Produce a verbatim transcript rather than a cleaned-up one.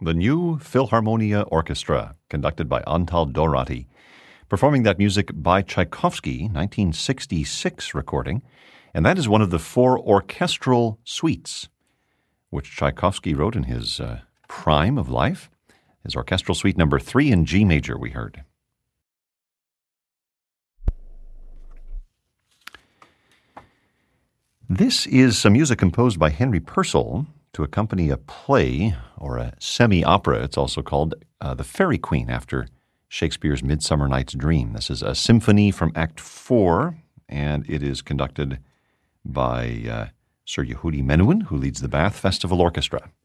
the New Philharmonia Orchestra, conducted by Antal Dorati, performing that music by Tchaikovsky, nineteen sixty-six recording, and that is one of the four orchestral suites which Tchaikovsky wrote in his uh, prime of life. His orchestral suite number three in G major, we heard. This is some music composed by Henry Purcell to accompany a play, or a semi-opera. It's also called uh, The Fairy Queen, after Shakespeare's Midsummer Night's Dream. This is a symphony from Act four, and it is conducted by uh, Sir Yehudi Menuhin, who leads the Bath Festival Orchestra.